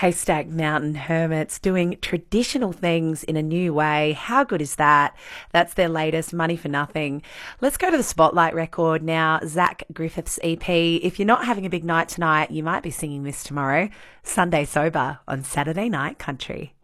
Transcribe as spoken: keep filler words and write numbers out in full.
Haystack Mountain Hermits doing traditional things in a new way. How good is that? That's their latest, Money for Nothing. Let's go to the Spotlight record now, Zach Griffith's E P. If you're not having a big night tonight, you might be singing this tomorrow. Sunday Sober on Saturday Night Country.